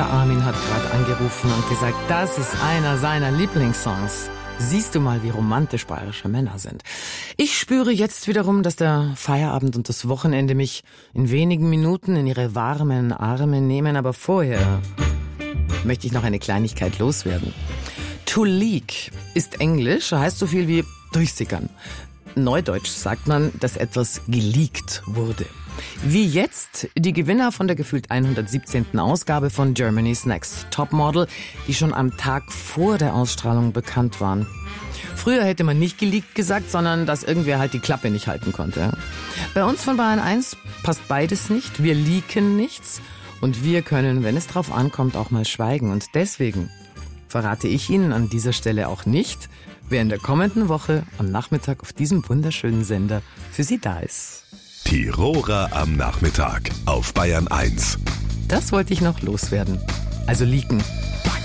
Der Armin hat gerade angerufen und gesagt, das ist einer seiner Lieblingssongs. Siehst du mal, wie romantisch bayerische Männer sind. Ich spüre jetzt wiederum, dass der Feierabend und das Wochenende mich in wenigen Minuten in ihre warmen Arme nehmen. Aber vorher möchte ich noch eine Kleinigkeit loswerden. To leak ist Englisch, heißt so viel wie durchsickern. Neudeutsch sagt man, dass etwas geleakt wurde. Wie jetzt die Gewinner von der gefühlt 117. Ausgabe von Germany's Next Topmodel, die schon am Tag vor der Ausstrahlung bekannt waren. Früher hätte man nicht geleakt gesagt, sondern dass irgendwer halt die Klappe nicht halten konnte. Bei uns von Bayern 1 passt beides nicht. Wir leaken nichts und wir können, wenn es drauf ankommt, auch mal schweigen. Und deswegen verrate ich Ihnen an dieser Stelle auch nicht, wer in der kommenden Woche am Nachmittag auf diesem wunderschönen Sender für Sie da ist. Tiroler am Nachmittag auf Bayern 1. Das wollte ich noch loswerden. Also leaken.